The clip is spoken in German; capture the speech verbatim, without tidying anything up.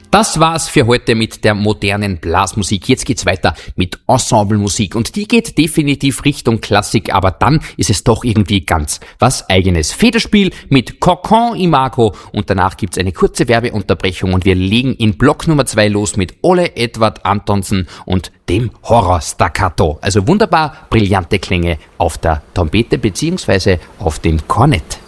Das war's für heute mit der modernen Blasmusik. Jetzt geht's weiter mit Ensemblemusik und die geht definitiv Richtung Klassik, aber dann ist es doch irgendwie ganz was Eigenes. Federspiel mit Cocon Imago und danach gibt's eine kurze Werbeunterbrechung und wir legen in Block Nummer zwei los mit Ole Edvard Antonsen und dem Horror Staccato. Also wunderbar brillante Klänge auf der Trompete beziehungsweise auf dem Kornett.